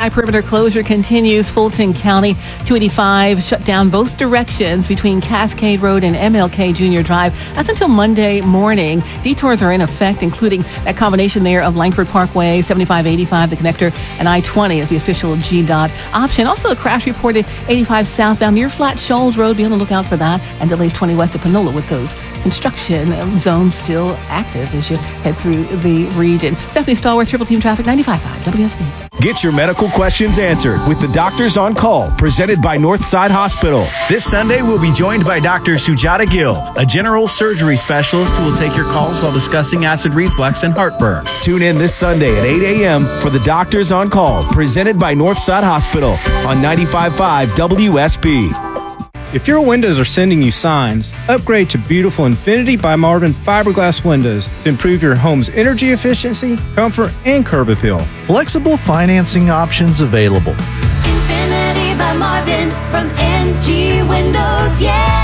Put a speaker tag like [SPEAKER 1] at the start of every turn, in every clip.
[SPEAKER 1] I-85 perimeter closure continues. Fulton County 285 shut down both directions between Cascade Road and MLK Junior Drive. That's until Monday morning. Detours are in effect, including that combination there of Langford Parkway, 75-85, the connector, and I-20 as the official GDOT option. Also, a crash reported 85 southbound near Flat Shoals Road. Be on the lookout for that. And delays 20 west of Panola with those construction zones still active as you head through the region. Stephanie Stallworth, Triple Team Traffic, 95.5 WSB.
[SPEAKER 2] Get your medical questions answered with the Doctors on Call, presented by Northside Hospital.
[SPEAKER 3] This Sunday, we'll be joined by Dr. Sujata Gill, a general surgery specialist who will take your calls while discussing acid reflux and heartburn.
[SPEAKER 2] Tune in this Sunday at 8 a.m. for the Doctors on Call, presented by Northside Hospital on 95.5 WSB.
[SPEAKER 4] If your windows are sending you signs, upgrade to beautiful Infinity by Marvin fiberglass windows to improve your home's energy efficiency, comfort, and curb appeal.
[SPEAKER 5] Flexible financing options available.
[SPEAKER 6] Infinity by Marvin from NG Windows, yeah!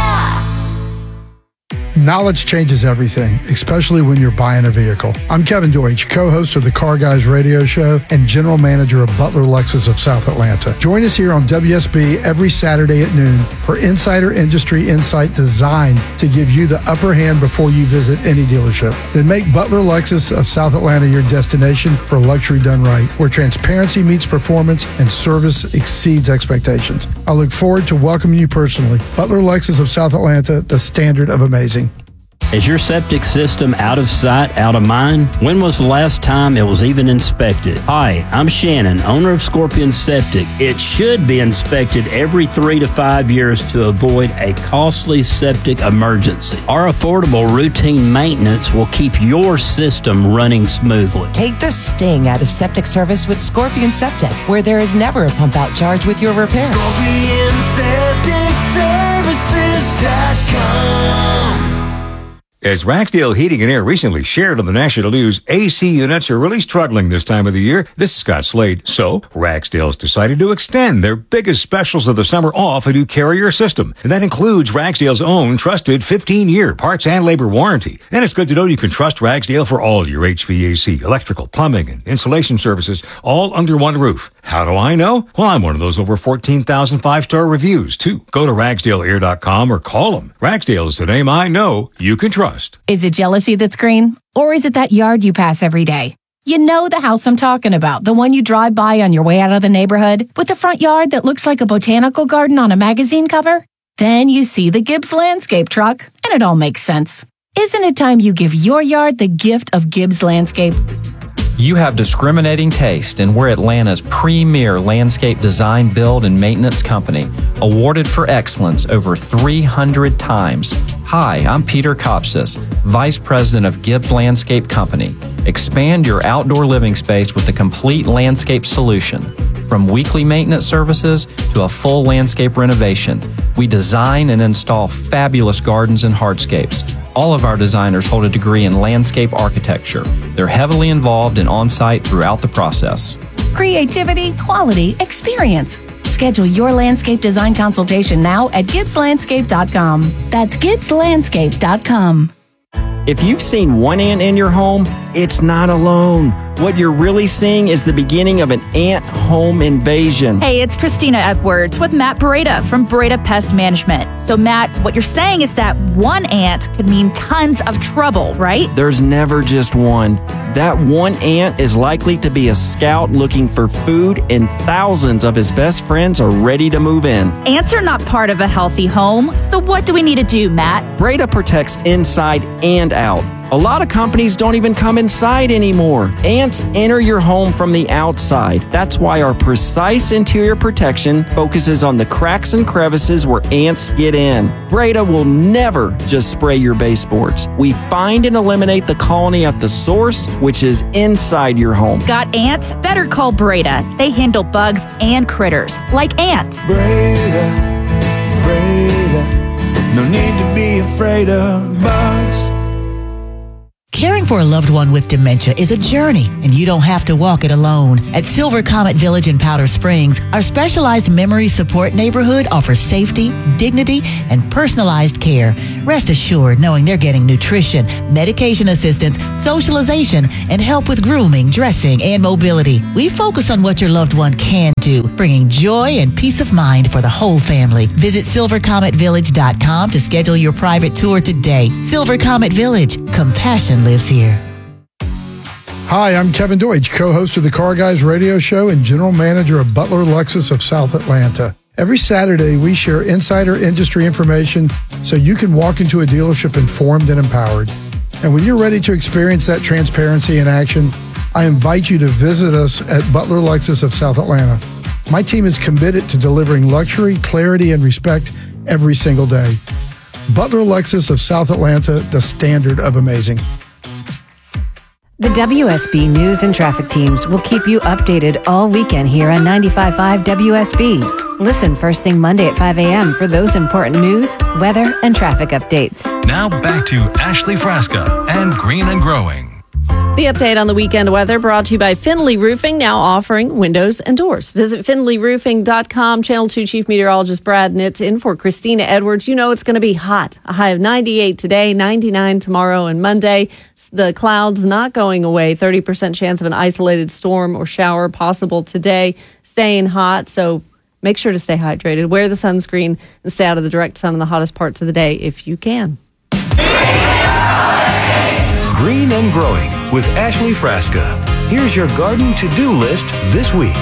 [SPEAKER 7] Knowledge changes everything, especially when you're buying a vehicle. I'm Kevin Deutsch, co-host of the Car Guys radio show and general manager of Butler Lexus of South Atlanta. Join us here on WSB every Saturday at noon for insider industry insight designed to give you the upper hand before you visit any dealership. Then make Butler Lexus of South Atlanta your destination for luxury done right, where transparency meets performance and service exceeds expectations. I look forward to welcoming you personally. Butler Lexus of South Atlanta, the standard of amazing.
[SPEAKER 8] Is your septic system out of sight, out of mind? When was the last time it was even inspected? Hi, I'm Shannon, owner of Scorpion Septic. It should be inspected every 3 to 5 years to avoid a costly septic emergency. Our affordable routine maintenance will keep your system running smoothly.
[SPEAKER 9] Take the sting out of septic service with Scorpion Septic, where there is never a pump-out charge with your repair.
[SPEAKER 6] ScorpionSepticServices.com.
[SPEAKER 10] As Ragsdale Heating and Air recently shared on the national news, AC units are really struggling this time of the year. This is Scott Slade. So, Ragsdale's decided to extend their biggest specials of the summer off a new Carrier system. And that includes Ragsdale's own trusted 15-year parts and labor warranty. And it's good to know you can trust Ragsdale for all your HVAC, electrical, plumbing, and insulation services, all under one roof. How do I know? Well, I'm one of those over 14,000 five-star reviews, too. Go to RagsdaleAir.com or call them. Ragsdale is the name I know you can trust.
[SPEAKER 11] Is it jealousy that's green? Or is it that yard you pass every day? You know the house I'm talking about, the one you drive by on your way out of the neighborhood, with the front yard that looks like a botanical garden on a magazine cover? Then you see the Gibbs Landscape truck, and it all makes sense. Isn't it time you give your yard the gift of Gibbs Landscape?
[SPEAKER 12] You have discriminating taste, and we're Atlanta's premier landscape design, build, and maintenance company, awarded for excellence over 300 times. Hi, I'm Peter Kopsis, Vice President of Gibbs Landscape Company. Expand your outdoor living space with a complete landscape solution. From weekly maintenance services to a full landscape renovation, we design and install fabulous gardens and hardscapes. All of our designers hold a degree in landscape architecture. They're heavily involved and on-site throughout the process.
[SPEAKER 11] Creativity, quality, experience. Schedule your landscape design consultation now at GibbsLandscape.com. That's GibbsLandscape.com.
[SPEAKER 13] If you've seen one ant in your home, it's not alone. What you're really seeing is the beginning of an ant home invasion.
[SPEAKER 14] Hey, it's Christina Edwards with Matt Beretta from Beretta Pest Management. So, Matt, what you're saying is that one ant could mean tons of trouble, right?
[SPEAKER 13] There's never just one. That one ant is likely to be a scout looking for food, and thousands of his best friends are ready to move in.
[SPEAKER 14] Ants are not part of a healthy home. So what do we need to do, Matt?
[SPEAKER 13] Beretta protects inside and out. A lot of companies don't even come inside anymore. Ants enter your home from the outside. That's why our precise interior protection focuses on the cracks and crevices where ants get in. Beretta will never just spray your baseboards. We find and eliminate the colony at the source, which is inside your home.
[SPEAKER 14] Got ants? Better call Beretta. They handle bugs and critters, like ants.
[SPEAKER 6] Beretta, no need to be afraid of bugs.
[SPEAKER 15] Caring for a loved one with dementia is a journey, and you don't have to walk it alone. At Silver Comet Village in Powder Springs, our specialized memory support neighborhood offers safety, dignity, and personalized care. Rest assured knowing they're getting nutrition, medication assistance, socialization, and help with grooming, dressing, and mobility. We focus on what your loved one can do, bringing joy and peace of mind for the whole family. Visit silvercometvillage.com to schedule your private tour today. Silver Comet Village. Compassion lives here.
[SPEAKER 7] Hi, I'm Kevin Deutsch, co-host of the Car Guys radio show and general manager of Butler Lexus of South Atlanta. Every Saturday, we share insider industry information so you can walk into a dealership informed and empowered. And when you're ready to experience that transparency in action, I invite you to visit us at Butler Lexus of South Atlanta. My team is committed to delivering luxury, clarity, and respect every single day. Butler Lexus of South Atlanta, the standard of amazing.
[SPEAKER 16] The WSB News and Traffic teams will keep you updated all weekend here on 95.5 WSB. Listen first thing Monday at 5 a.m. for those important news, weather, and traffic updates.
[SPEAKER 17] Now back to Ashley Frasca and Green and Growing.
[SPEAKER 18] The update on the weekend weather brought to you by Finley Roofing, now offering windows and doors. Visit finleyroofing.com. Channel 2 Chief Meteorologist Brad Nitz in for Christina Edwards. You know it's going to be hot. A high of 98 today, 99 tomorrow and Monday. The clouds not going away. 30% chance of an isolated storm or shower possible today. Staying hot, so make sure to stay hydrated. Wear the sunscreen and stay out of the direct sun in the hottest parts of the day if you can.
[SPEAKER 17] Green and Growing with Ashley Frasca. Here's your garden to-do list this week.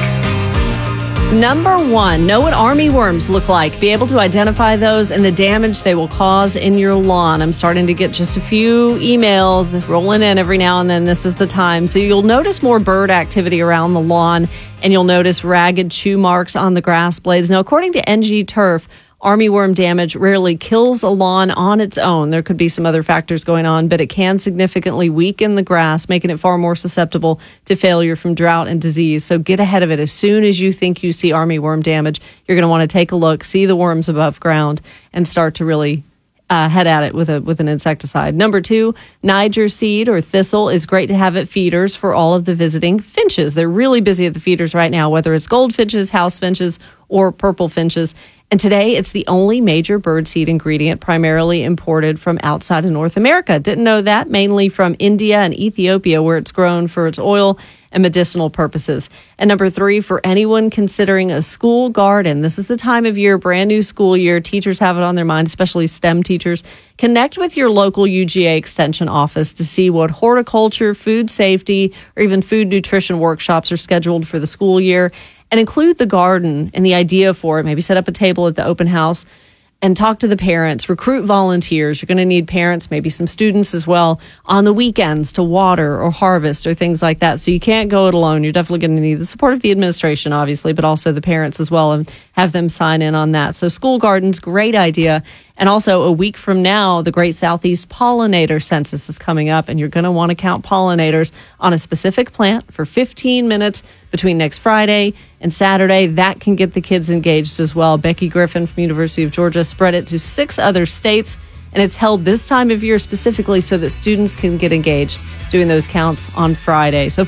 [SPEAKER 18] Number 1, know what army worms look like. Be able to identify those and the damage they will cause in your lawn. I'm starting to get just a few emails rolling in every now and then. This is the time. So you'll notice more bird activity around the lawn, and you'll notice ragged chew marks on the grass blades. Now, according to NG Turf, armyworm damage rarely kills a lawn on its own. There could be some other factors going on, but it can significantly weaken the grass, making it far more susceptible to failure from drought and disease. So get ahead of it. As soon as you think you see armyworm damage, you're going to want to take a look, see the worms above ground, and start to really head at it with an insecticide. Number 2, Niger seed or thistle is great to have at feeders for all of the visiting finches. They're really busy at the feeders right now, whether it's goldfinches, house finches, or purple finches. And today, it's the only major birdseed ingredient primarily imported from outside of North America. Didn't know that, mainly from India and Ethiopia, where it's grown for its oil and medicinal purposes. And number 3, for anyone considering a school garden, this is the time of year, brand new school year. Teachers have it on their mind, especially STEM teachers. Connect with your local UGA Extension office to see what horticulture, food safety, or even food nutrition workshops are scheduled for the school year. And include the garden and the idea for it. Maybe set up a table at the open house and talk to the parents. Recruit volunteers. You're going to need parents, maybe some students as well, on the weekends to water or harvest or things like that. So you can't go it alone. You're definitely going to need the support of the administration, obviously, but also the parents as well, and have them sign in on that. So school gardens, great idea. And also, a week from now, the Great Southeast Pollinator Census is coming up, and you're going to want to count pollinators on a specific plant for 15 minutes between next Friday and Saturday. That can get the kids engaged as well. Becky Griffin from University of Georgia spread it to 6 other states, and it's held this time of year specifically so that students can get engaged doing those counts on Friday. So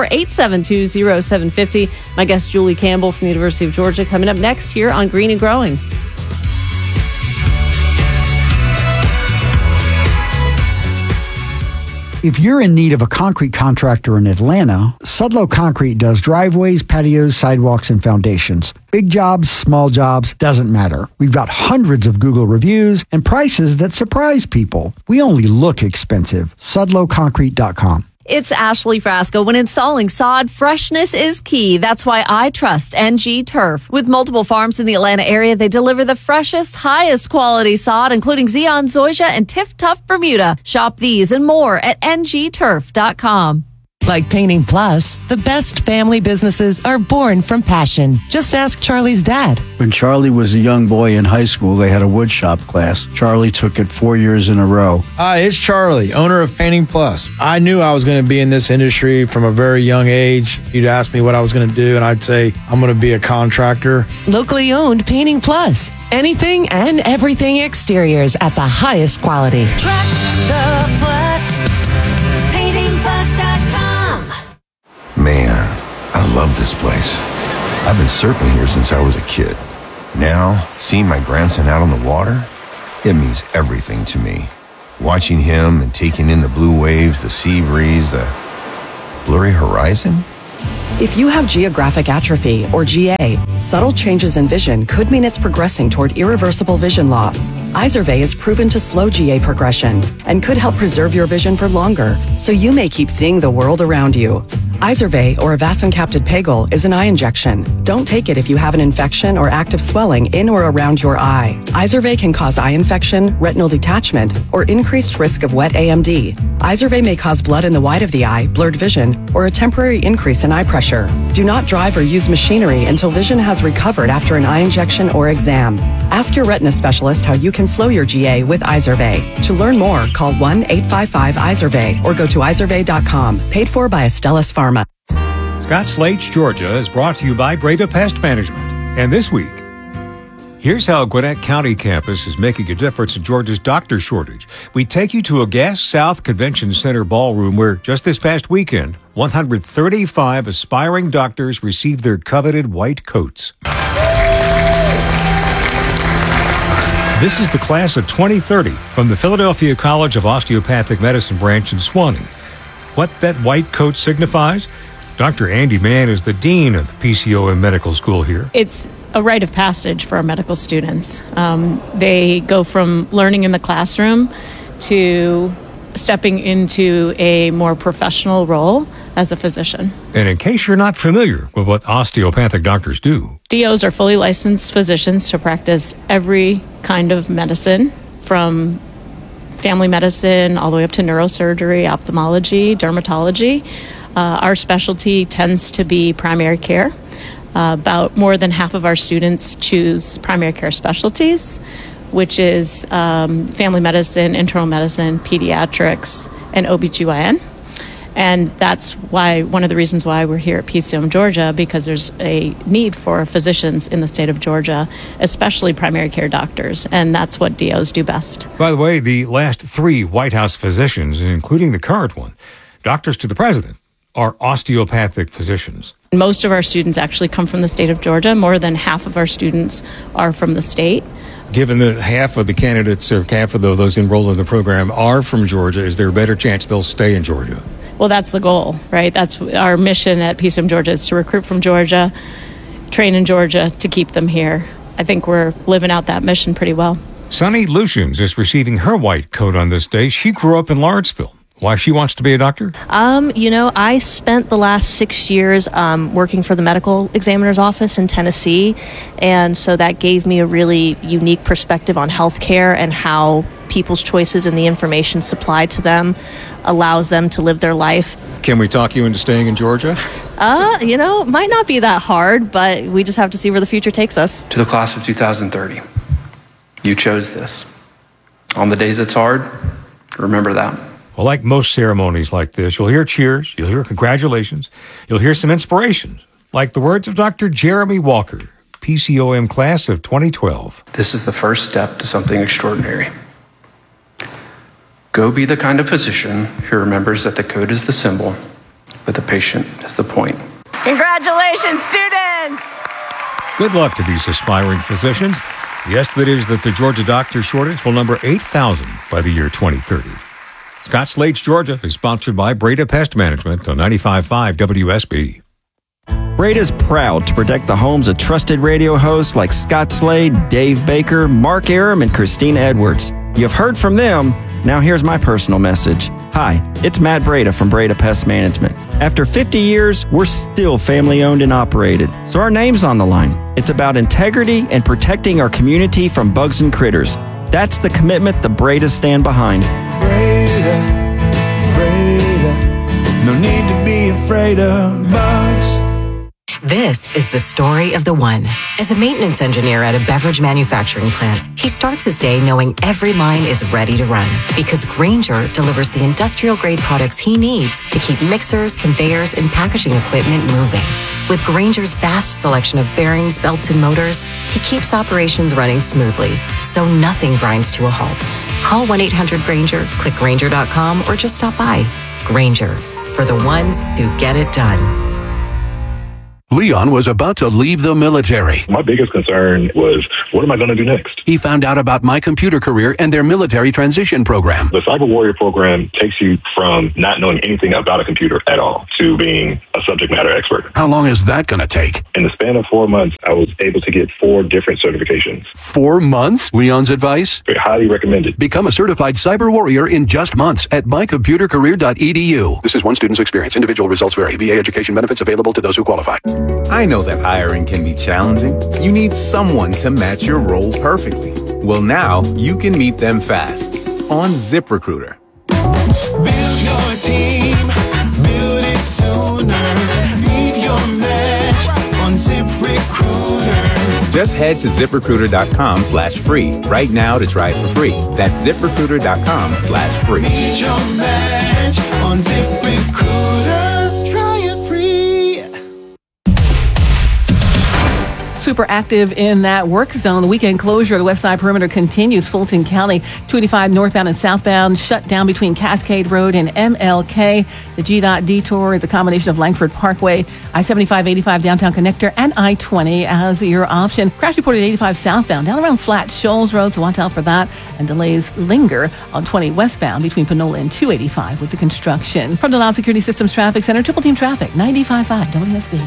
[SPEAKER 18] 404-872-0750. My guest, Julie Campbell from the University of Georgia, coming up next here on Green and Growing.
[SPEAKER 19] If you're in need of a concrete contractor in Atlanta, Sudlow Concrete does driveways, patios, sidewalks, and foundations. Big jobs, small jobs, doesn't matter. We've got hundreds of Google reviews and prices that surprise people. We only look expensive. SudlowConcrete.com.
[SPEAKER 18] It's Ashley Frasca. When installing sod, freshness is key. That's why I trust NG Turf. With multiple farms in the Atlanta area, they deliver the freshest, highest quality sod, including Zeon Zoysia and Tiff Tough Bermuda. Shop these and more at ngturf.com.
[SPEAKER 9] Like Painting Plus, the best family businesses are born from passion. Just ask Charlie's dad.
[SPEAKER 20] When Charlie was a young boy in high school, they had a woodshop class. Charlie took it 4 years in a row.
[SPEAKER 4] Hi, it's Charlie, owner of Painting Plus. I knew I was going to be in this industry from a very young age. You'd ask me what I was going to do, and I'd say, I'm going to be a contractor.
[SPEAKER 9] Locally owned Painting Plus. Anything and everything exteriors at the highest quality.
[SPEAKER 6] Trust the Plus.
[SPEAKER 21] I love this place. I've been surfing here since I was a kid. Now, seeing my grandson out on the water, it means everything to me. Watching him and taking in the blue waves, the sea breeze, the blurry horizon.
[SPEAKER 22] If you have geographic atrophy, or GA, subtle changes in vision could mean it's progressing toward irreversible vision loss. Izervay is proven to slow GA progression and could help preserve your vision for longer, so you may keep seeing the world around you. Izervay, or avacincaptad pegol, is an eye injection. Don't take it if you have an infection or active swelling in or around your eye. Izervay can cause eye infection, retinal detachment, or increased risk of wet AMD. Izervay may cause blood in the white of the eye, blurred vision, or a temporary increase in eye pressure. Do not drive or use machinery until vision has recovered after an eye injection or exam. Ask your retina specialist how you can slow your GA with Izervay. To learn more, call 1-855-IZERVAY or go to izervay.com. Paid for by Astellas Pharma.
[SPEAKER 10] Scott Slate's Georgia is brought to you by Breda Pest Management. And this week, here's how Gwinnett County campus is making a difference in Georgia's doctor shortage. We take you to a Gas South Convention Center ballroom where just this past weekend, 135 aspiring doctors received their coveted white coats. This is the class of 2030 from the Philadelphia College of Osteopathic Medicine branch in Suwanee. What that white coat signifies? Dr. Andy Mann is the dean of the PCOM Medical School here.
[SPEAKER 23] It's a rite of passage for our medical students. They go from learning in the classroom to stepping into a more professional role as a physician.
[SPEAKER 10] And in case you're not familiar with what osteopathic doctors do,
[SPEAKER 23] DOs are fully licensed physicians to practice every kind of medicine, from family medicine all the way up to neurosurgery, ophthalmology, dermatology. Our specialty tends to be primary care. About more than half of our students choose primary care specialties, which is family medicine, internal medicine, pediatrics, and OBGYN. And that's why one of the reasons why we're here at PCOM Georgia, because there's a need for physicians in the state of Georgia, especially primary care doctors, and that's what DOs do best.
[SPEAKER 10] by the way, the last 3 White House physicians, including the current one, doctors to the president, are osteopathic physicians.
[SPEAKER 23] Most of our students actually come from the state of Georgia. More than half of our students are from the state.
[SPEAKER 24] Given that half of the candidates or half of those enrolled in the program are from Georgia, is there a better chance they'll stay in Georgia?
[SPEAKER 23] Well, that's the goal, right? That's our mission at PCOM Georgia, is to recruit from Georgia, train in Georgia, to keep them here. I think we're living out that mission pretty well.
[SPEAKER 10] Sunny Lucians is receiving her white coat on this day. She grew up in Lawrenceville. Why she wants to be a doctor?
[SPEAKER 25] I spent the last 6 years working for the medical examiner's office in Tennessee, and so that gave me a really unique perspective on healthcare and how people's choices and the information supplied to them allows them to live their life.
[SPEAKER 24] Can we talk you into staying in Georgia?
[SPEAKER 25] Might not be that hard, but we just have to see where the future takes us.
[SPEAKER 26] To the class of 2030, you chose this. On the days it's hard, remember that.
[SPEAKER 10] Well, like most ceremonies like this, you'll hear cheers, you'll hear congratulations, you'll hear some inspiration, like the words of Dr. Jeremy Walker, PCOM class of 2012.
[SPEAKER 26] This is the first step to something extraordinary. Go be the kind of physician who remembers that the code is the symbol, but the patient is the point.
[SPEAKER 23] Congratulations, students!
[SPEAKER 10] Good luck to these aspiring physicians. The estimate is that the Georgia doctor shortage will number 8,000 by the year 2030. Scott Slate's Georgia is sponsored by Breda Pest Management on 95.5 WSB.
[SPEAKER 13] Breda's proud to protect the homes of trusted radio hosts like Scott Slade, Dave Baker, Mark Aram, and Christina Edwards. You've heard from them. Now here's my personal message. Hi, it's Matt Breda from Breda Pest Management. After 50 years, we're still family-owned and operated, so our name's on the line. It's about integrity and protecting our community from bugs and critters. That's the commitment the Bredas stand behind.
[SPEAKER 6] Breda, no need to be afraid of bugs.
[SPEAKER 27] This is the story of the one. As a maintenance engineer at a beverage manufacturing plant, he starts his day knowing every line is ready to run because Grainger delivers the industrial-grade products he needs to keep mixers, conveyors, and packaging equipment moving. With Grainger's vast selection of bearings, belts, and motors, he keeps operations running smoothly, so nothing grinds to a halt. Call 1-800-GRAINGER, click Grainger.com, or just stop by. Grainger, for the ones who get it done.
[SPEAKER 1] Leon was about to leave the military.
[SPEAKER 2] My biggest concern was, what am I going to do next?
[SPEAKER 1] He found out about My Computer Career and their military transition program.
[SPEAKER 2] The Cyber Warrior program takes you from not knowing anything about a computer at all to being a subject matter expert.
[SPEAKER 1] How long is that going to take?
[SPEAKER 2] In the span of 4 months, I was able to get 4 different certifications.
[SPEAKER 1] 4 months? Leon's advice?
[SPEAKER 2] Highly recommended.
[SPEAKER 1] Become a certified cyber warrior in just months at mycomputercareer.edu. This is one student's experience. Individual results vary. VA education benefits available to those who qualify.
[SPEAKER 3] I know that hiring can be challenging. You need someone to match your role perfectly. Well, now you can meet them fast on ZipRecruiter.
[SPEAKER 6] Build your team, build it sooner. Meet your match on ZipRecruiter.
[SPEAKER 3] Just head to ZipRecruiter.com/free right now to try it for free. That's ZipRecruiter.com/free.
[SPEAKER 6] Meet your match on ZipRecruiter. Try it free.
[SPEAKER 5] Super active in that work zone. The weekend closure of the West Side Perimeter continues. Fulton County, 285 northbound and southbound, shut down between Cascade Road and MLK. The GDOT detour is a combination of Langford Parkway, I-75, 85 downtown connector, and I-20 as your option. Crash reported 85 southbound, down around Flat Shoals Road, so watch out for that. And delays linger on 20 westbound between Panola and 285 with the construction. From the Loud Security Systems Traffic Center, Triple Team Traffic, 95.5 WSB.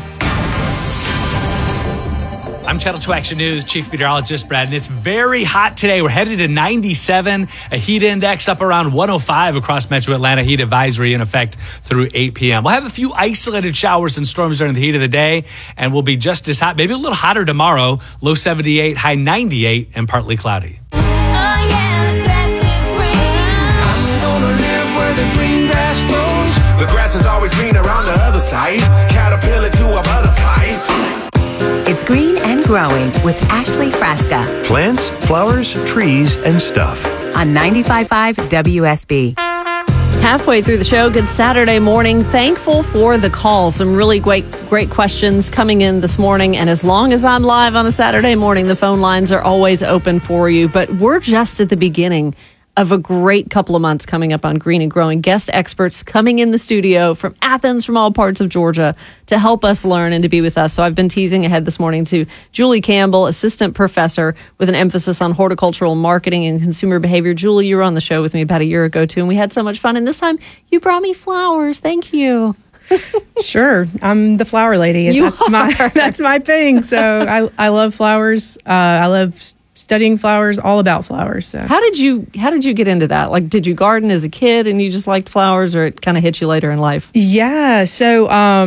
[SPEAKER 8] I'm Channel 2 Action News Chief Meteorologist Brad, and it's very hot today. We're headed to 97, a heat index up around 105 across Metro Atlanta. Heat advisory in effect through 8 p.m. We'll have a few isolated showers and storms during the heat of the day, and we'll be just as hot, maybe a little hotter tomorrow. Low 78, high 98, and partly cloudy.
[SPEAKER 6] The grass is always greener on the other side. Caterpillar to a butterfly.
[SPEAKER 11] It's green and growing with Ashley Frasca.
[SPEAKER 17] Plants, flowers, trees, and stuff.
[SPEAKER 11] On 95.5 WSB.
[SPEAKER 18] Halfway through the show, good Saturday morning. Thankful for the calls. Some really great questions coming in this morning. And as long as I'm live on a Saturday morning, the phone lines are always open for you. But we're just at the beginning of a great couple of months coming up on Green and Growing. Guest experts coming in the studio from Athens, from all parts of Georgia, to help us learn and to be with us. So I've been teasing ahead this morning to Julie Campbell, assistant professor with an emphasis on horticultural marketing and consumer behavior. Julie, you were on the show with me about a year ago, too, and we had so much fun. And this time, you brought me flowers. Thank you.
[SPEAKER 12] Sure. I'm the flower lady. That's my thing. So I love flowers. I love studying flowers, all about flowers. So.
[SPEAKER 18] How did you get into that? Like, did you garden as a kid and you just liked flowers, or it kind of hit you later in life?
[SPEAKER 12] Yeah. So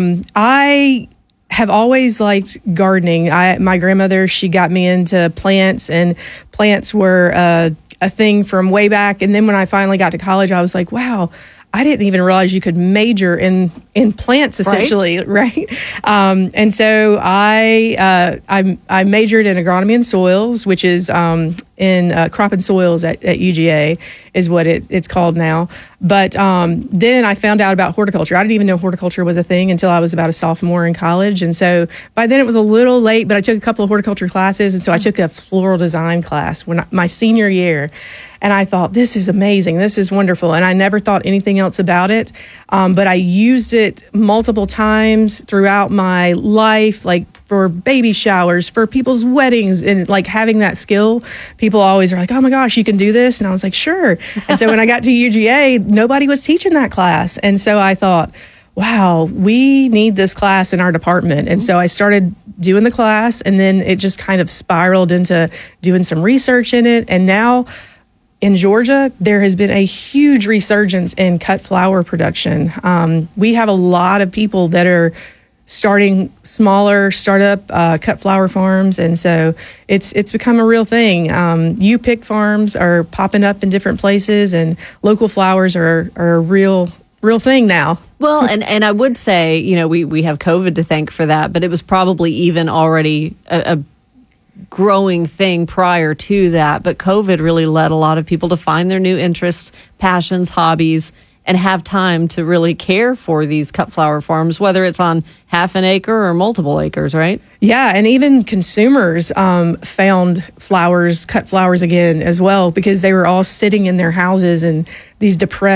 [SPEAKER 12] I have always liked gardening. My grandmother, she got me into plants, and plants were a thing from way back. And then when I finally got to college, I was like, wow, I didn't even realize you could major in plants, essentially, right? And so I majored in agronomy and soils, which is in crop and soils at UGA is what it's called now. But then I found out about horticulture. I didn't even know horticulture was a thing until I was about a sophomore in college. And so by then it was a little late, but I took a couple of horticulture classes. And so I took a floral design class my senior year. And I thought, this is amazing. This is wonderful. And I never thought anything else about it. But I used it multiple times throughout my life, like for baby showers, for people's weddings, and like having that skill. People always are like, oh my gosh, you can do this. And I was like, sure. And so when I got to UGA, nobody was teaching that class. And so I thought, wow, we need this class in our department. And so I started doing the class, and then it just kind of spiraled into doing some research in it. And now in Georgia, there has been a huge resurgence in cut flower production. We have a lot of people that are starting smaller startup cut flower farms, and so it's become a real thing. U-pick farms are popping up in different places, and local flowers are a real thing now.
[SPEAKER 18] Well, and I would say, we have COVID to thank for that, but it was probably even already a growing thing prior to that. But COVID really led a lot of people to find their new interests, passions, hobbies, and have time to really care for these cut flower farms, whether it's on half an acre or multiple acres, right?
[SPEAKER 12] Yeah, and even consumers found cut flowers again as well, because they were all sitting in their houses, and these depressed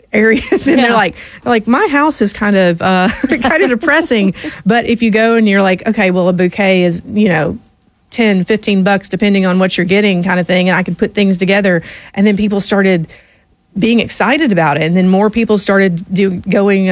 [SPEAKER 12] areas, and they're like, my house is kind of kind of depressing. But if you go and you're like, okay, well, a bouquet is, $10, $15 depending on what you're getting, kind of thing, and I can put things together. And then people started being excited about it, and then more people started going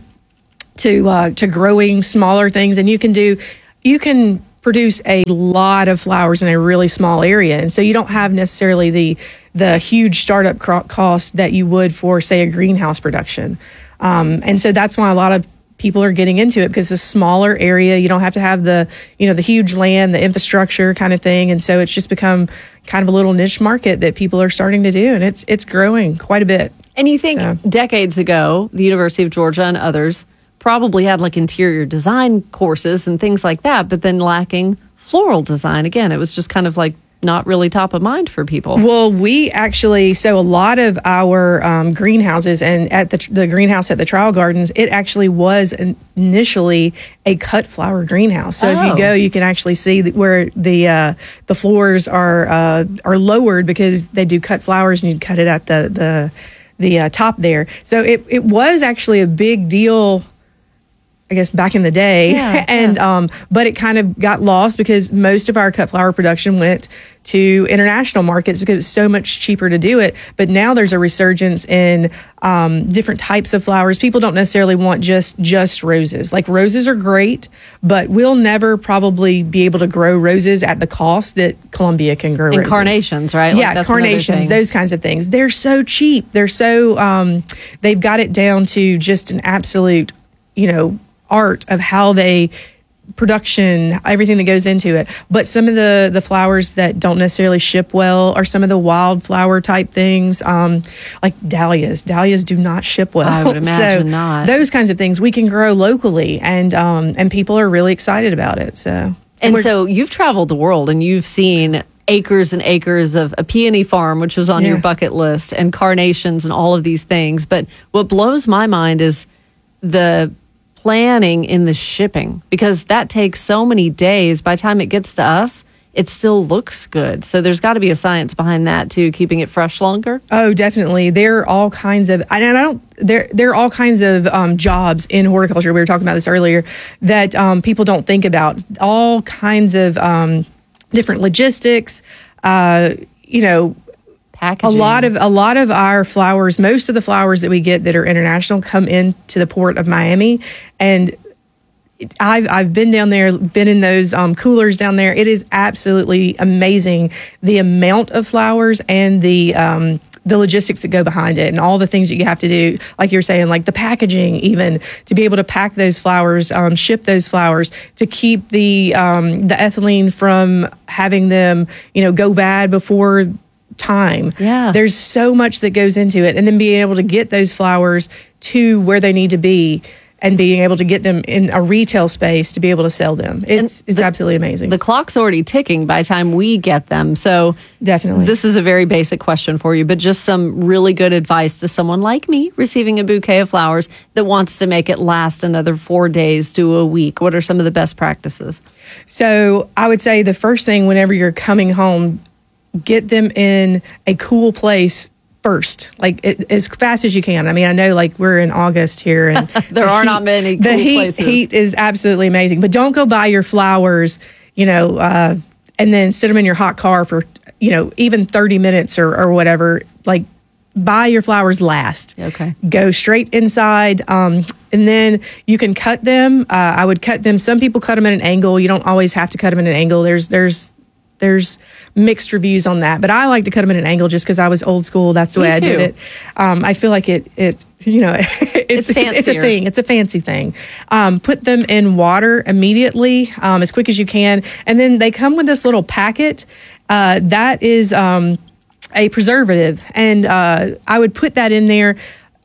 [SPEAKER 12] to growing smaller things, and you can produce a lot of flowers in a really small area, and so you don't have necessarily the huge startup cost that you would for, say, a greenhouse production. And so that's why a lot of people are getting into it, because it's a smaller area. You don't have to have the huge land, the infrastructure kind of thing. And so it's just become kind of a little niche market that people are starting to do. And it's growing quite a bit.
[SPEAKER 18] And you think decades ago, the University of Georgia and others probably had like interior design courses and things like that, but then lacking floral design. Again, it was just kind of like not really top of mind for people.
[SPEAKER 12] Well, so a lot of our greenhouses, and at the greenhouse at the Trial Gardens, it actually was initially a cut flower greenhouse. So if you go, you can actually see where the floors are lowered, because they do cut flowers, and you cut it at the top there. So it was actually a big deal, I guess, back in the day. But it kind of got lost, because most of our cut flower production went to international markets because it's so much cheaper to do it. But now there's a resurgence in different types of flowers. People don't necessarily want just roses. Like, roses are great, but we'll never probably be able to grow roses at the cost that Columbia can grow roses.
[SPEAKER 18] Carnations, right?
[SPEAKER 12] Yeah, like, carnations, those kinds of things. They're so cheap. They're so, they've got it down to just an absolute, art of how they production, everything that goes into it. But some of the flowers that don't necessarily ship well are some of the wildflower type things, like dahlias. Dahlias do not ship well.
[SPEAKER 18] I would imagine not.
[SPEAKER 12] Those kinds of things we can grow locally, and people are really excited about it. So
[SPEAKER 18] you've traveled the world, and you've seen acres and acres of a peony farm, which was on your bucket list, and carnations and all of these things. But what blows my mind is the planning in the shipping, because that takes so many days. By the time it gets to us, it still looks good. So there's got to be a science behind that too, keeping it fresh longer.
[SPEAKER 12] Oh, definitely. There are all kinds of, there are all kinds of jobs in horticulture. We were talking about this earlier, that people don't think about. All kinds of different logistics,
[SPEAKER 18] packaging.
[SPEAKER 12] A lot of our flowers, most of the flowers that we get that are international, come into the port of Miami, and I've been down there, been in those coolers down there. It is absolutely amazing, the amount of flowers and the logistics that go behind it, and all the things that you have to do, like you're saying, like the packaging, even to be able to pack those flowers, ship those flowers, to keep the ethylene from having them, go bad before time.
[SPEAKER 18] Yeah.
[SPEAKER 12] There's so much that goes into it, and then being able to get those flowers to where they need to be, and being able to get them in a retail space to be able to sell them. It's absolutely amazing.
[SPEAKER 18] The clock's already ticking by the time we get them. So
[SPEAKER 12] definitely,
[SPEAKER 18] this is a very basic question for you, but just some really good advice to someone like me receiving a bouquet of flowers that wants to make it last another 4 days to a week. What are some of the best practices?
[SPEAKER 12] So I would say the first thing, whenever you're coming home, get them in a cool place first, like as fast as you can. I mean, I know, like, we're in August here, and
[SPEAKER 18] there are not many cool places.
[SPEAKER 12] Heat is absolutely amazing, but don't go buy your flowers, and then sit them in your hot car for, even 30 minutes or whatever. Like, buy your flowers last.
[SPEAKER 18] Okay.
[SPEAKER 12] Go straight inside, and then you can cut them. I would cut them. Some people cut them at an angle. You don't always have to cut them at an angle. There's mixed reviews on that, but I like to cut them at an angle just because I was old school. That's the way I did it. I feel like it's
[SPEAKER 18] fancier.
[SPEAKER 12] It's a thing. It's a fancy thing. Put them in water immediately, as quick as you can, and then they come with this little packet that is a preservative, and I would put that in there.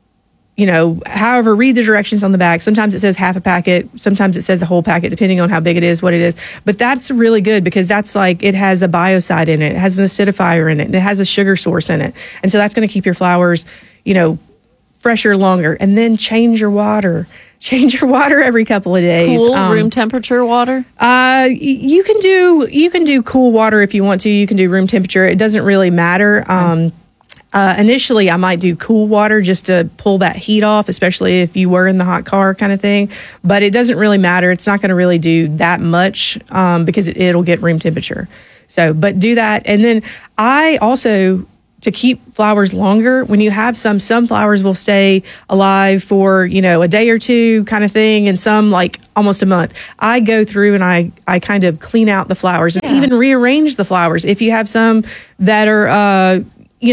[SPEAKER 12] However, read the directions on the back. Sometimes it says half a packet. Sometimes it says a whole packet, depending on how big it is, what it is. But that's really good, because that's like, it has a biocide in it. It has an acidifier in it. And it has a sugar source in it. And so that's going to keep your flowers, fresher longer. And then change your water. Change your water every couple of days.
[SPEAKER 18] Cool room temperature water?
[SPEAKER 12] You can do cool water if you want to. You can do room temperature. It doesn't really matter. Initially, I might do cool water just to pull that heat off, especially if you were in the hot car kind of thing. But it doesn't really matter. It's not going to really do that much because it'll get room temperature. So, but do that. And then I also, to keep flowers longer, when you have some flowers will stay alive for, a day or two kind of thing, and some like almost a month. I go through and I kind of clean out the flowers and even rearrange the flowers. If you have some that are,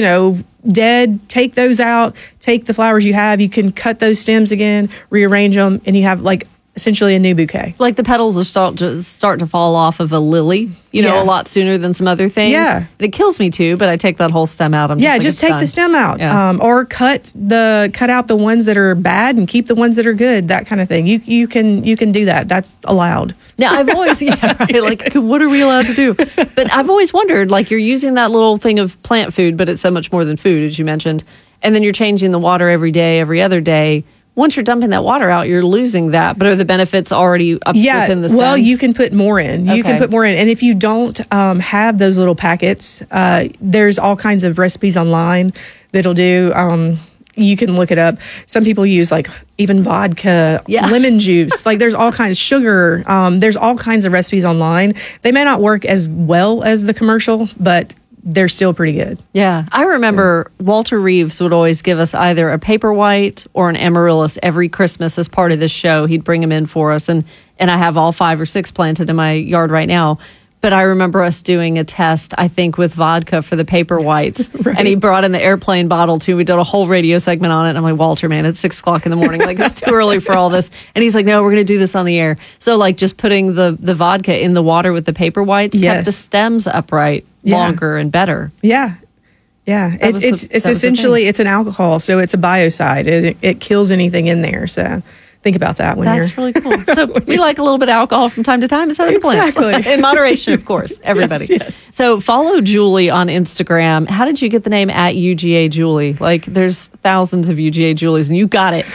[SPEAKER 12] dead, take those out, take the flowers you have, you can cut those stems again, rearrange them, and you have like essentially a new bouquet.
[SPEAKER 18] Like the petals will start to fall off of a lily, a lot sooner than some other things.
[SPEAKER 12] Yeah.
[SPEAKER 18] It kills me too, but I take that whole stem out.
[SPEAKER 12] Just take the stem out.
[SPEAKER 18] Yeah.
[SPEAKER 12] Or cut out the ones that are bad and keep the ones that are good, that kind of thing. You can do that. That's allowed.
[SPEAKER 18] Now, I've always, like, what are we allowed to do? But I've always wondered, like, you're using that little thing of plant food, but it's so much more than food, as you mentioned. And then you're changing the water every day, every other day. Once you're dumping that water out, you're losing that. But are the benefits already up within the stems?
[SPEAKER 12] Well, you can put more in. You can put more in. And if you don't have those little packets, there's all kinds of recipes online that'll do. You can look it up. Some people use like even vodka, lemon juice. Like there's all kinds of sugar. There's all kinds of recipes online. They may not work as well as the commercial, but they're still pretty good.
[SPEAKER 18] Yeah. I remember Walter Reeves would always give us either a paper white or an amaryllis every Christmas as part of this show. He'd bring them in for us. And I have all 5 or 6 planted in my yard right now. But I remember us doing a test, I think, with vodka for the paper whites. Right. And he brought in the airplane bottle, too. We did a whole radio segment on it. And I'm like, Walter, man, it's 6 o'clock in the morning. Like, it's too early for all this. And he's like, no, we're going to do this on the air. So, like, just putting the vodka in the water with the paper whites kept the stems upright longer and better.
[SPEAKER 12] Yeah. Yeah. It's essentially, it's an alcohol. So it's a biocide. It kills anything in there. So think about that when
[SPEAKER 18] That's really cool. So we like a little bit of alcohol from time to time. It's how the plants. In moderation, of course, everybody.
[SPEAKER 12] Yes.
[SPEAKER 18] So follow Julie on Instagram. How did you get the name @UGA Julie? Like there's thousands of UGA Julies and you got it.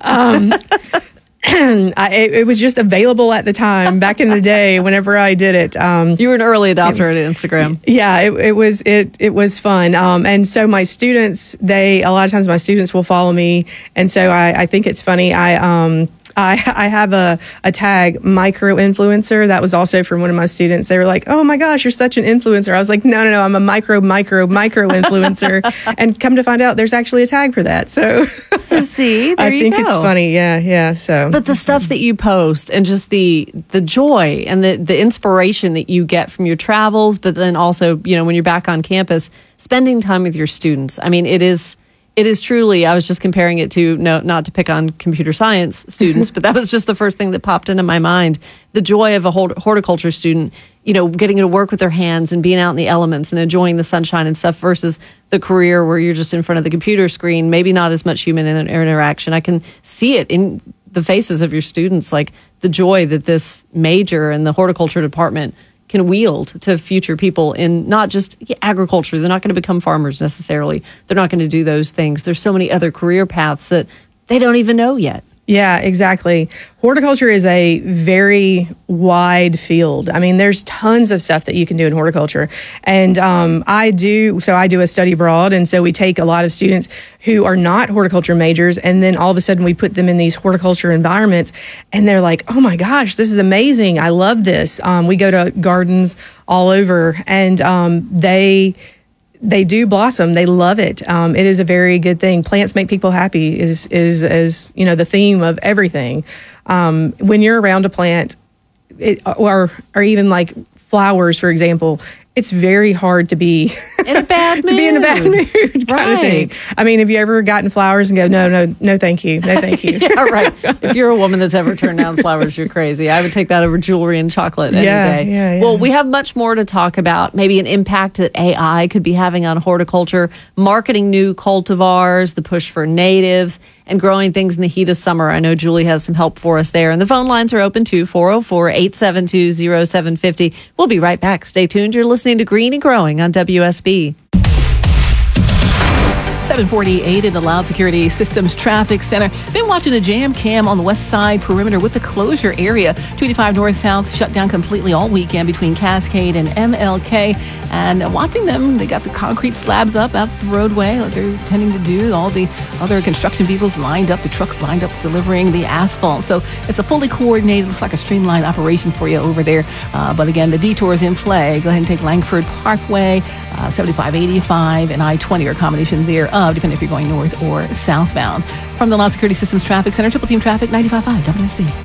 [SPEAKER 12] It was just available at the time back in the day whenever I did it.
[SPEAKER 18] You were an early adopter at Instagram.
[SPEAKER 12] Yeah, it was fun. And so my students, a lot of times my students will follow me. And so I think it's funny. I have a tag, micro influencer. That was also from one of my students. They were like, oh my gosh, you're such an influencer. I was like, no, I'm a micro influencer. And come to find out there's actually a tag for that. So
[SPEAKER 18] see, there
[SPEAKER 12] I think it's funny. Yeah. So,
[SPEAKER 18] but the stuff that you post and just the joy and the inspiration that you get from your travels, but then also, when you're back on campus, spending time with your students. I mean, it is truly, I was just comparing it to, not to pick on computer science students, but that was just the first thing that popped into my mind. The joy of a horticulture student, getting to work with their hands and being out in the elements and enjoying the sunshine and stuff versus the career where you're just in front of the computer screen, maybe not as much human interaction. I can see it in the faces of your students, like the joy that this major in the horticulture department can wield to future people in not just agriculture. They're not going to become farmers necessarily. They're not going to do those things. There's so many other career paths that they don't even know yet.
[SPEAKER 12] Yeah, exactly. Horticulture is a very wide field. I mean, there's tons of stuff that you can do in horticulture. And I do a study abroad. And so we take a lot of students who are not horticulture majors. And then all of a sudden we put them in these horticulture environments. And they're like, oh my gosh, this is amazing. I love this. We go to gardens all over and they do blossom. They love it. It is a very good thing. Plants make people happy is the theme of everything. When you're around a plant, or even like flowers, for example, it's very hard to be
[SPEAKER 18] in a bad mood.
[SPEAKER 12] Kind of thing. I mean, have you ever gotten flowers and go, no, thank you. No, thank you.
[SPEAKER 18] Yeah, right. If you're a woman that's ever turned down flowers, you're crazy. I would take that over jewelry and chocolate any day.
[SPEAKER 12] Yeah.
[SPEAKER 18] Well, we have much more to talk about. Maybe an impact that AI could be having on horticulture, marketing new cultivars, the push for natives, and growing things in the heat of summer. I know Julie has some help for us there. And the phone lines are open too, 404-872-0750. We'll be right back. Stay tuned. You're listening to Green and Growing on WSB.
[SPEAKER 5] 748 in the Loud Security Systems Traffic Center. Been watching the jam cam on the west side perimeter with the closure area. 285 north-south shut down completely all weekend between Cascade and MLK. And watching them, they got the concrete slabs up out the roadway like they're intending to do. All the other construction vehicles lined up, the trucks lined up delivering the asphalt. So it's a fully coordinated, looks like a streamlined operation for you over there. But again, the detour is in play. Go ahead and take Langford Parkway, 75, 85, and I-20 are a combination thereof, depending if you're going north or southbound. From the Loud Security Systems Traffic Center, Triple Team Traffic, 95.5 WSB.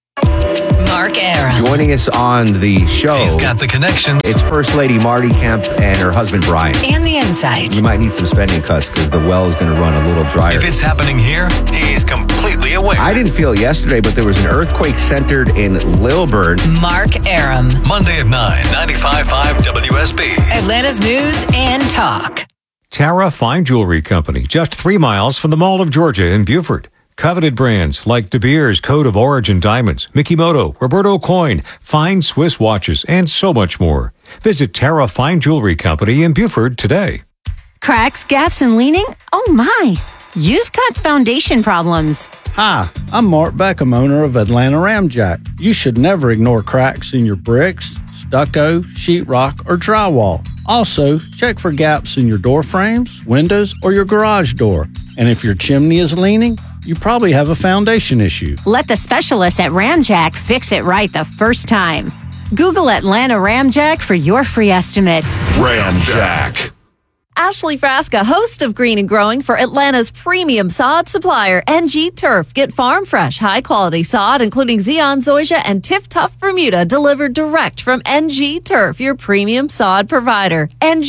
[SPEAKER 4] Mark Aram.
[SPEAKER 7] Joining us on the show.
[SPEAKER 4] He's got the connection.
[SPEAKER 7] It's First Lady Marty Kemp and her husband Brian.
[SPEAKER 4] And the insight.
[SPEAKER 7] We might need some spending cuts because the well is going to run a little drier.
[SPEAKER 4] If it's happening here, he's completely aware.
[SPEAKER 7] I didn't feel yesterday, but there was an earthquake centered in Lilburn.
[SPEAKER 4] Mark Aram. Monday at 9, 95.5 WSB. Atlanta's news and talk.
[SPEAKER 10] Tara Fine Jewelry Company, just 3 miles from the Mall of Georgia in Beaufort. Coveted brands like De Beers Code of Origin Diamonds, Mikimoto, Roberto Coin, fine Swiss watches, and so much more. Visit Tara Fine Jewelry Company in Beaufort today.
[SPEAKER 14] Cracks, gaps, and leaning? Oh my! You've got foundation problems.
[SPEAKER 15] Hi, I'm Mark Beckham, owner of Atlanta Ramjack. You should never ignore cracks in your bricks, stucco, sheetrock, or drywall. Also, check for gaps in your door frames, windows, or your garage door. And if your chimney is leaning, you probably have a foundation issue.
[SPEAKER 14] Let the specialists at Ramjack fix it right the first time. Google Atlanta Ramjack for your free estimate.
[SPEAKER 16] Ramjack.
[SPEAKER 18] Ashley Frasca, host of Green and Growing for Atlanta's premium sod supplier, NG Turf. Get farm fresh, high quality sod, including Zeon, Zoysia, and Tiff Tough Bermuda, delivered direct from NG Turf, your premium sod provider.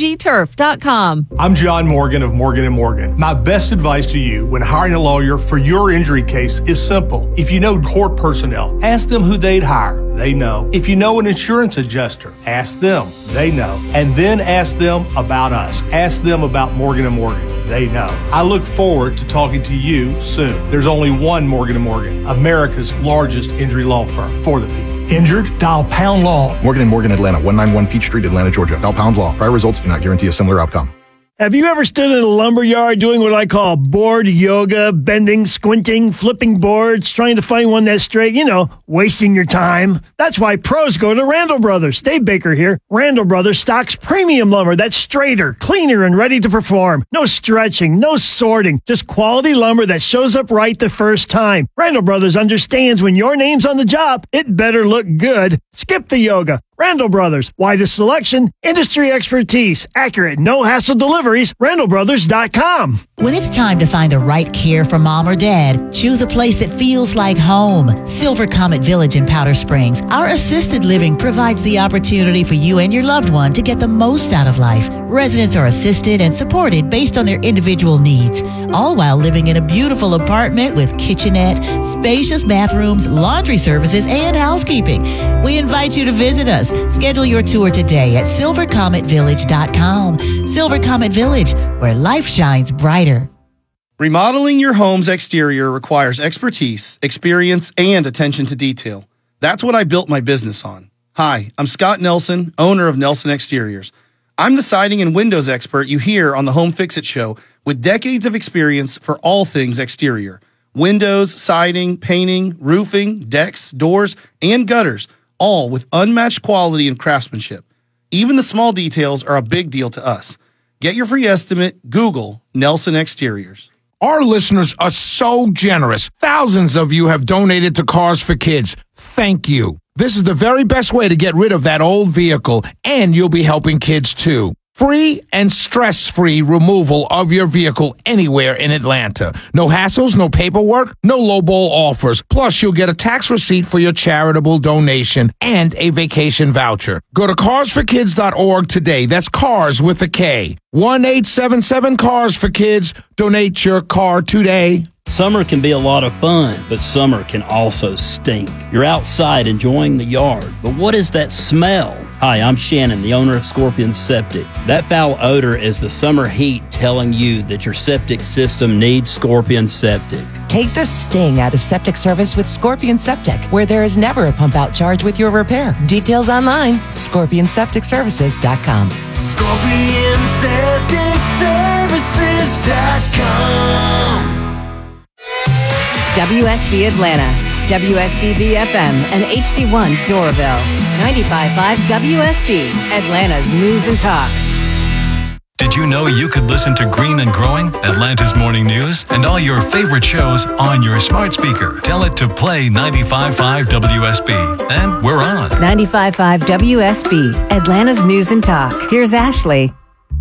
[SPEAKER 18] NGTurf.com.
[SPEAKER 19] I'm John Morgan of Morgan & Morgan. My best advice to you when hiring a lawyer for your injury case is simple. If you know court personnel, ask them who they'd hire. They know. If you know an insurance adjuster, ask them. They know. And then ask them about us. Ask them about Morgan & Morgan. They know. I look forward to talking to you soon. There's only one Morgan & Morgan, America's largest injury law firm for the people.
[SPEAKER 20] Injured? Dial Pound Law.
[SPEAKER 28] Morgan & Morgan, Atlanta, 191 Peach Street, Atlanta, Georgia. Dial Pound Law. Prior results do not guarantee a similar outcome.
[SPEAKER 20] Have you ever stood in a lumber yard doing what I call board yoga, bending, squinting, flipping boards, trying to find one that's straight, wasting your time? That's why pros go to Randall Brothers. Dave Baker here. Randall Brothers stocks premium lumber that's straighter, cleaner, and ready to perform. No stretching, no sorting, just quality lumber that shows up right the first time. Randall Brothers understands when your name's on the job, it better look good. Skip the yoga. Randall Brothers, widest selection, industry expertise, accurate, no-hassle deliveries, randallbrothers.com.
[SPEAKER 29] When it's time to find the right care for mom or dad, choose a place that feels like home. Silver Comet Village in Powder Springs. Our assisted living provides the opportunity for you and your loved one to get the most out of life. Residents are assisted and supported based on their individual needs, all while living in a beautiful apartment with kitchenette, spacious bathrooms, laundry services, and housekeeping. We invite you to visit us. Schedule your tour today at silvercometvillage.com. Silver Comet Village, where life shines brighter.
[SPEAKER 30] Remodeling your home's exterior requires expertise, experience, and attention to detail. That's what I built my business on. Hi, I'm Scott Nelson, owner of Nelson Exteriors. I'm the siding and windows expert you hear on the Home Fix-It Show with decades of experience for all things exterior. Windows, siding, painting, roofing, decks, doors, and gutters, all with unmatched quality and craftsmanship. Even the small details are a big deal to us. Get your free estimate. Google Nelson Exteriors.
[SPEAKER 31] Our listeners are so generous. Thousands of you have donated to Cars for Kids. Thank you. This is the very best way to get rid of that old vehicle, and you'll be helping kids too. Free and stress-free removal of your vehicle anywhere in Atlanta. No hassles, no paperwork, no lowball offers. Plus, you'll get a tax receipt for your charitable donation and a vacation voucher. Go to carsforkids.org today. That's cars with a K. 1-877-CARS-FOR-KIDS. Donate your car today.
[SPEAKER 32] Summer can be a lot of fun, but summer can also stink. You're outside enjoying the yard, but what is that smell? Hi, I'm Shannon, the owner of Scorpion Septic. That foul odor is the summer heat telling you that your septic system needs Scorpion Septic.
[SPEAKER 9] Take the sting out of septic service with Scorpion Septic, where there is never a pump out charge with your repair. Details online, scorpionsepticservices.com.
[SPEAKER 6] Scorpion Septic Services.
[SPEAKER 14] WSB Atlanta, WSB BFM, and HD1 Doraville. 95.5 WSB, Atlanta's News and Talk.
[SPEAKER 4] Did you know you could listen to Green and Growing, Atlanta's morning news, and all your favorite shows on your smart speaker? Tell it to play 95.5 WSB, and we're on.
[SPEAKER 14] 95.5 WSB, Atlanta's News and Talk. Here's Ashley.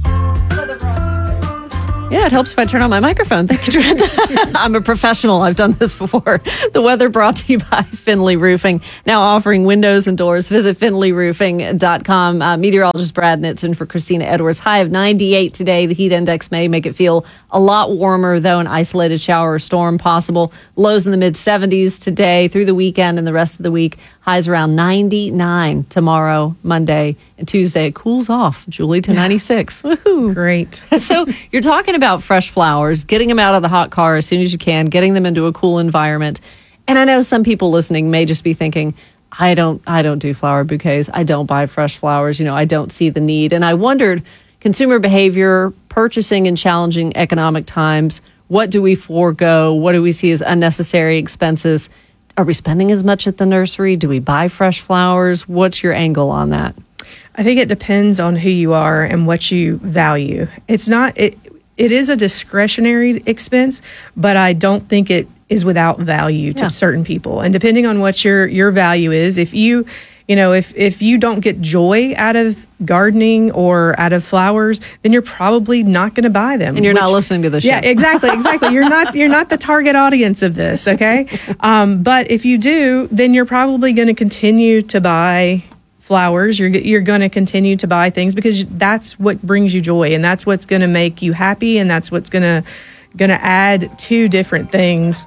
[SPEAKER 18] Yeah, it helps if I turn on my microphone. Thank you, Trent. I'm a professional. I've done this before. The weather brought to you by Finley Roofing. Now offering windows and doors. Visit finleyroofing.com. Meteorologist Brad Nitzen for Christina Edwards. High of 98 today. The heat index may make it feel a lot warmer, though an isolated shower or storm possible. Lows in the mid-70s today through the weekend and the rest of the week. Highs around 99 tomorrow, Monday, and Tuesday. It cools off, Julie, to 96. Woohoo.
[SPEAKER 12] Great.
[SPEAKER 18] So you're talking about fresh flowers, getting them out of the hot car as soon as you can, getting them into a cool environment. And I know some people listening may just be thinking, I don't do flower bouquets. I don't buy fresh flowers. I don't see the need. And I wondered, consumer behavior, purchasing in challenging economic times, what do we forego? What do we see as unnecessary expenses? Are we spending as much at the nursery? Do we buy fresh flowers? What's your angle on that?
[SPEAKER 12] I think it depends on who you are and what you value. It is a discretionary expense, but I don't think it is without value to certain people. And depending on what your value is, if you don't get joy out of gardening or out of flowers, then you're probably not going to buy them.
[SPEAKER 18] And you're not listening to the show.
[SPEAKER 12] Yeah, exactly. You're not the target audience of this, okay? But if you do, then you're probably going to continue to buy flowers. You're going to continue to buy things because that's what brings you joy, and that's what's going to make you happy, and that's what's going to add to different things.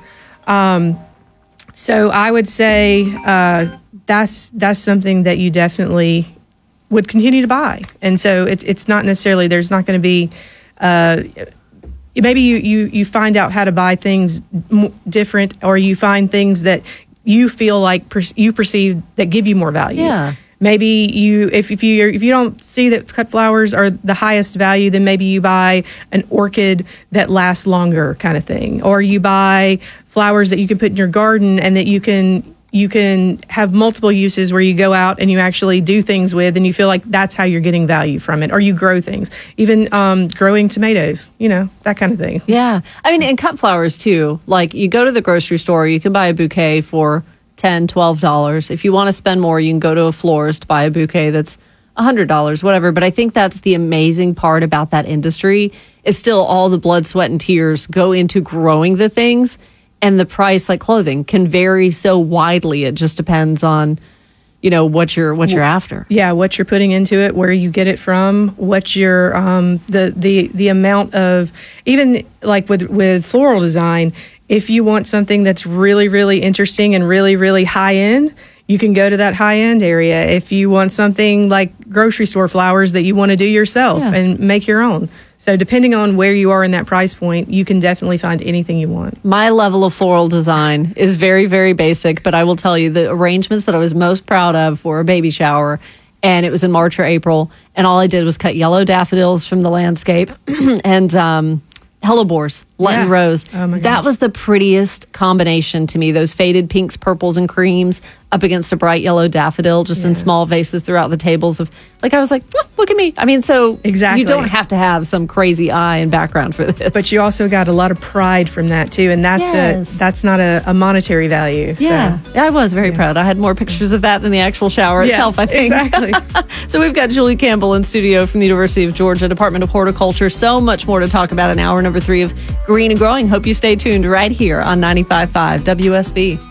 [SPEAKER 12] So I would say that's something that you definitely would continue to buy. And so it's not necessarily, there's not going to be, maybe you find out how to buy things different, or you find things that you feel like you perceive that give you more value.
[SPEAKER 18] Yeah.
[SPEAKER 12] Maybe if you don't see that cut flowers are the highest value, then maybe you buy an orchid that lasts longer, kind of thing, or you buy flowers that you can put in your garden and that you can have multiple uses where you go out and you actually do things with, and you feel like that's how you're getting value from it. Or you grow things, even growing tomatoes, that kind of thing.
[SPEAKER 18] Yeah, I mean, and cut flowers too. Like, you go to the grocery store, you can buy a bouquet for $10, $12. If you want to spend more, you can go to a florist, buy a bouquet that's $100, whatever. But I think that's the amazing part about that industry, is still all the blood, sweat, and tears go into growing the things. And the price, like clothing, can vary so widely. It just depends on, what you're after.
[SPEAKER 12] Yeah, what you're putting into it, where you get it from, what your the amount of, even like with floral design. If you want something that's really, really interesting and really, really high end, you can go to that high end area. If you want something like grocery store flowers that you want to do yourself and make your own. So depending on where you are in that price point, you can definitely find anything you want.
[SPEAKER 18] My level of floral design is very, very basic, but I will tell you the arrangements that I was most proud of for a baby shower, and it was in March or April, and all I did was cut yellow daffodils from the landscape and hellebores, Lenten rose.
[SPEAKER 12] Oh my gosh.
[SPEAKER 18] That was the prettiest combination to me. Those faded pinks, purples, and creams up against a bright yellow daffodil, just in small vases throughout the tables. I was like, oh, look at me. I mean, so
[SPEAKER 12] exactly.
[SPEAKER 18] You don't have to have some crazy eye and background for this.
[SPEAKER 12] But you also got a lot of pride from that too, and that's not a monetary value.
[SPEAKER 18] Yeah,
[SPEAKER 12] so.
[SPEAKER 18] I was very proud. I had more pictures of that than the actual shower itself, I think.
[SPEAKER 12] Exactly.
[SPEAKER 18] So we've got Julie Campbell in studio from the University of Georgia Department of Horticulture. So much more to talk about in hour number 3 of Green and Growing. Hope you stay tuned right here on 95.5 WSB.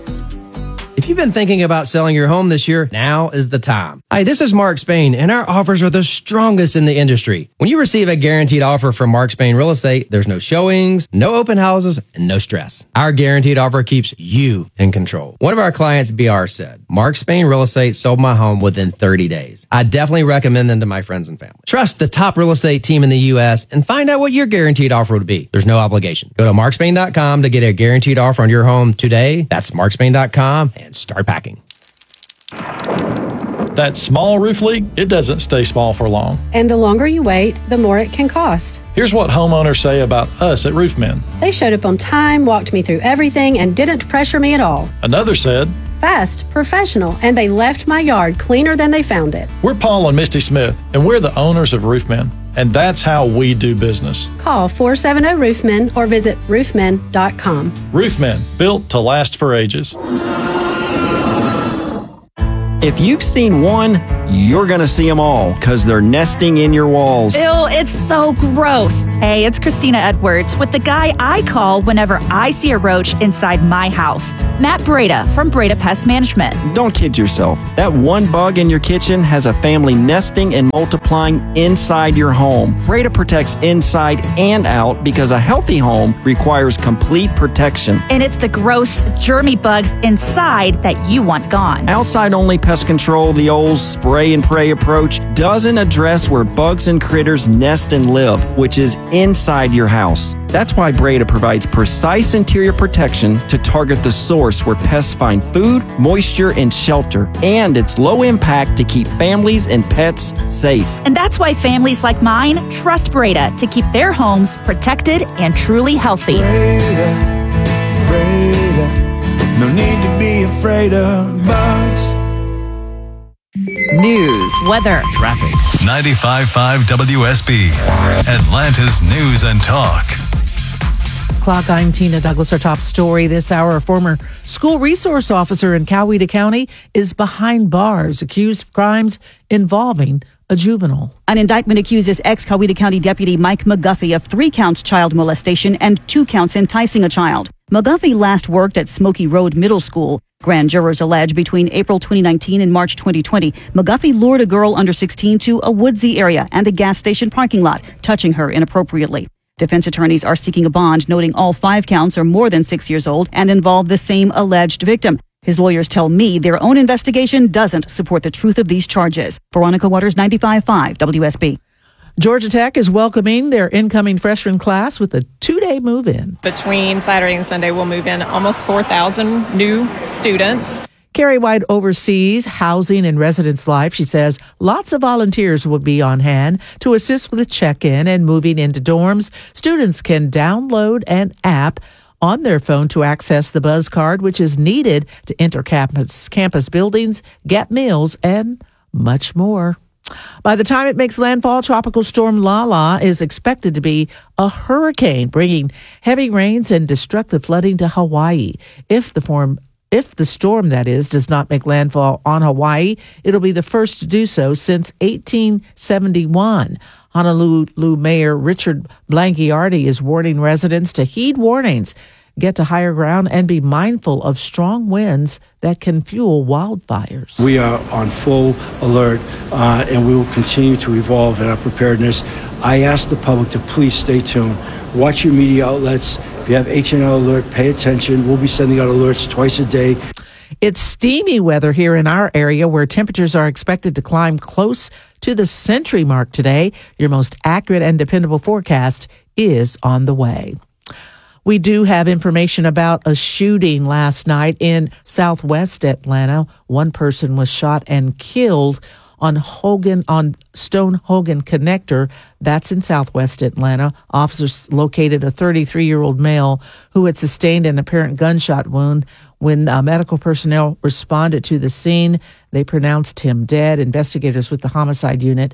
[SPEAKER 1] If you've been thinking about selling your home this year, now is the time. Hi, this is Mark Spain, and our offers are the strongest in the industry. When you receive a guaranteed offer from Mark Spain Real Estate, there's no showings, no open houses, and no stress. Our guaranteed offer keeps you in control. One of our clients, BR, said, Mark Spain Real Estate sold my home within 30 days. I definitely recommend them to my friends and family. Trust the top real estate team in the U.S. and find out what your guaranteed offer would be. There's no obligation. Go to markspain.com to get a guaranteed offer on your home today. That's markspain.com and start packing.
[SPEAKER 2] that small roof leak, it doesn't stay small for long.
[SPEAKER 3] And the longer you wait, the more it can cost.
[SPEAKER 2] Here's what homeowners say about us at Roofmen.
[SPEAKER 3] They showed up on time, walked me through everything, and didn't pressure me at all.
[SPEAKER 2] Another said,
[SPEAKER 3] fast, professional, and they left my yard cleaner than they found it.
[SPEAKER 2] We're Paul and Misty Smith, and we're the owners of Roofmen, and that's how we do business.
[SPEAKER 3] Call 470-ROOFMEN or visit roofmen.com.
[SPEAKER 2] Roofmen, built to last for ages.
[SPEAKER 8] If you've seen one, you're going to see them all because they're nesting in your walls.
[SPEAKER 13] Ew, it's so gross. Hey, it's Christina Edwards with the guy I call whenever I see a roach inside my house. Matt Breda from Breda Pest Management.
[SPEAKER 8] Don't kid yourself. That one bug in your kitchen has a family nesting and multiplying inside your home. Breda protects inside and out because a healthy home requires complete protection.
[SPEAKER 13] And it's the gross, germy bugs inside that you want gone.
[SPEAKER 8] Outside-only pest control, the old spray and pray approach, doesn't address where bugs and critters nest and live, which is inside your house. That's why Breda provides precise interior protection to target the source where pests find food, moisture, and shelter. And it's low impact to keep families and pets safe.
[SPEAKER 13] And that's why families like mine trust Breda to keep their homes protected and truly healthy.
[SPEAKER 6] Breda, no need to be afraid of bugs.
[SPEAKER 29] News,
[SPEAKER 13] weather,
[SPEAKER 4] traffic. 95.5 WSB, Atlanta's News and Talk.
[SPEAKER 17] Clock, I'm Tina Douglas. Our top story this hour: a former school resource officer in Coweta County is behind bars, accused of crimes involving a juvenile.
[SPEAKER 21] An indictment accuses ex-Coweta County Deputy Mike McGuffey of 3 counts child molestation and 2 counts enticing a child. McGuffey last worked at Smoky Road Middle School. Grand jurors allege between April 2019 and March 2020, McGuffey lured a girl under 16 to a woodsy area and a gas station parking lot, touching her inappropriately. Defense attorneys are seeking a bond, noting all 5 counts are more than 6 years old and involve the same alleged victim. His lawyers tell me their own investigation doesn't support the truth of these charges. Veronica Waters, 95.5 WSB.
[SPEAKER 17] Georgia Tech is welcoming their incoming freshman class with a 2-day move-in.
[SPEAKER 22] Between Saturday and Sunday, we'll move in almost 4,000 new students.
[SPEAKER 17] Carrie White oversees housing and residence life. She says lots of volunteers will be on hand to assist with the check-in and moving into dorms. Students can download an app on their phone to access the Buzz Card, which is needed to enter campus buildings, get meals, and much more. By the time it makes landfall, Tropical Storm Lala is expected to be a hurricane, bringing heavy rains and destructive flooding to Hawaii. If the storm, that is, does not make landfall on Hawaii, it'll be the first to do so since 1871. Honolulu Mayor Richard Blangiardi is warning residents to heed warnings, get to higher ground, and be mindful of strong winds that can fuel wildfires.
[SPEAKER 23] We are on full alert, and we will continue to evolve in our preparedness. I ask the public to please stay tuned. Watch your media outlets. If you have HNL alert, pay attention. We'll be sending out alerts twice a day.
[SPEAKER 17] It's steamy weather here in our area, where temperatures are expected to climb close to the century mark today. Your most accurate and dependable forecast is on the way. We do have information about a shooting last night in southwest Atlanta. One person was shot and killed on Stone Hogan Connector. That's in southwest Atlanta. Officers located a 33-year-old male who had sustained an apparent gunshot wound. When medical personnel responded to the scene, they pronounced him dead. Investigators with the homicide unit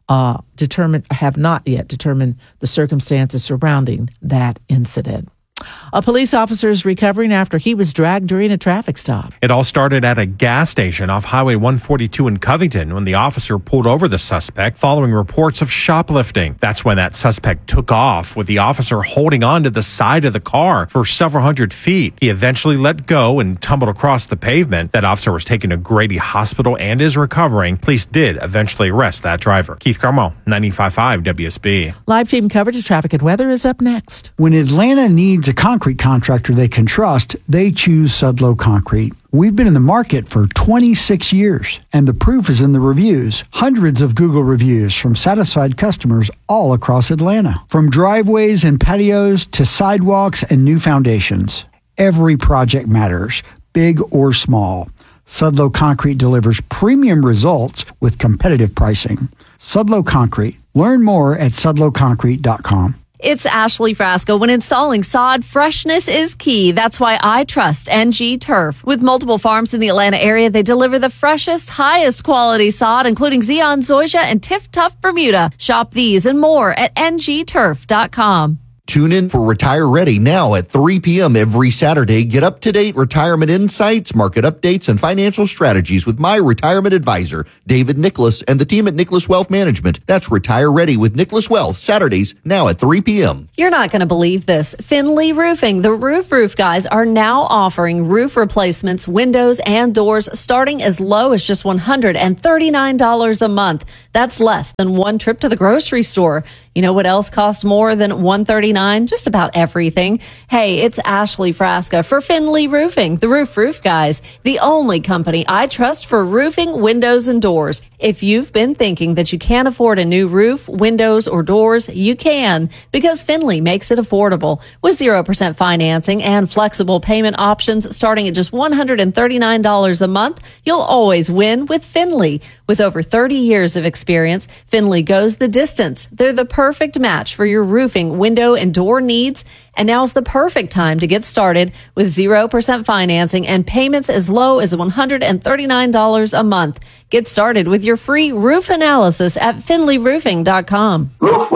[SPEAKER 17] have not yet determined the circumstances surrounding that incident. A police officer is recovering after he was dragged during a traffic stop.
[SPEAKER 24] It all started at a gas station off Highway 142 in Covington when the officer pulled over the suspect following reports of shoplifting. That's when that suspect took off, with the officer holding on to the side of the car for several hundred feet. He eventually let go and tumbled across the pavement. That officer was taken to Grady Hospital and is recovering. Police did eventually arrest that driver. Keith Carmel, 95.5 WSB.
[SPEAKER 17] Live team coverage of traffic and weather is up next.
[SPEAKER 25] When Atlanta needs a concrete contractor they can trust, they choose Sudlow Concrete. We've been in the market for 26 years, and the proof is in the reviews. Hundreds of Google reviews from satisfied customers all across Atlanta. From driveways and patios to sidewalks and new foundations, every project matters, big or small. Sudlow Concrete delivers premium results with competitive pricing. Sudlow Concrete. Learn more at sudlowconcrete.com.
[SPEAKER 18] It's Ashley Frasco. When installing sod, freshness is key. That's why I trust NG Turf. With multiple farms in the Atlanta area, they deliver the freshest, highest quality sod, including Zeon Zoysia and Tiff Tough Bermuda. Shop these and more at ngturf.com.
[SPEAKER 5] Tune in for Retire Ready now at 3 p.m. every Saturday. Get up-to-date retirement insights, market updates, and financial strategies with my retirement advisor, David Nicholas, and the team at Nicholas Wealth Management. That's Retire Ready with Nicholas Wealth, Saturdays now at 3 p.m.
[SPEAKER 18] You're not going to believe this. Finley Roofing, the roof guys, are now offering roof replacements, windows, and doors starting as low as just $139 a month. That's less than one trip to the grocery store. You know what else costs more than $139? Just about everything. Hey, it's Ashley Frasca for Finley Roofing, the roof guys, the only company I trust for roofing, windows, and doors. If you've been thinking that you can't afford a new roof, windows, or doors, you can, because Finley makes it affordable. With 0% financing and flexible payment options starting at just $139 a month, you'll always win with Finley. With over 30 years of experience, Finley goes the distance. They're the perfect match for your roofing, window, and door needs. And now's the perfect time to get started with 0% financing and payments as low as $139 a month. Get started with your free roof analysis at finleyroofing.com.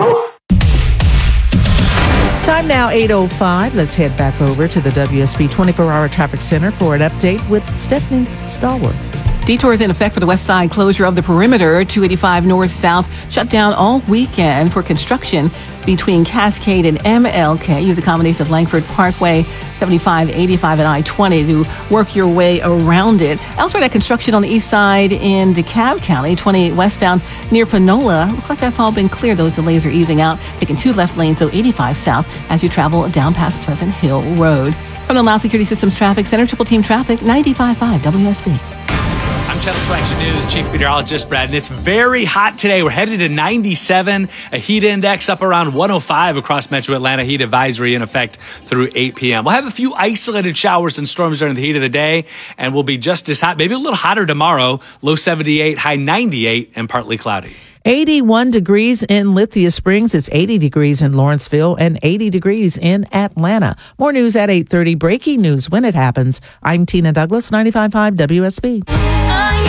[SPEAKER 17] Time now, 8:05. Let's head back over to the WSB 24-hour traffic center for an update with Stephanie Stallworth.
[SPEAKER 7] Detours in effect for the west side closure of the perimeter. 285 north-south shut down all weekend for construction between Cascade and MLK. Use a combination of Langford Parkway, 75, 85, and I-20 to work your way around it. Elsewhere, that construction on the east side in DeKalb County, 28 westbound near Panola. Looks like that's all been clear. Those delays are easing out, taking two left lanes, so 85 south as you travel down past Pleasant Hill Road. From the Loud Security Systems Traffic Center, Triple Team Traffic, 95.5 WSB.
[SPEAKER 10] I'm Channel 2 Action News Chief Meteorologist Brad, and it's very hot today. We're headed to 97, a heat index up around 105 across Metro Atlanta. Heat advisory in effect through 8 p.m. We'll have a few isolated showers and storms during the heat of the day, and we'll be just as hot, maybe a little hotter tomorrow. Low 78, high 98, and partly cloudy.
[SPEAKER 17] 81 degrees in Lithia Springs. It's 80 degrees in Lawrenceville and 80 degrees in Atlanta. More news at 8:30. Breaking news when it happens. I'm Tina Douglas, 95.5 WSB.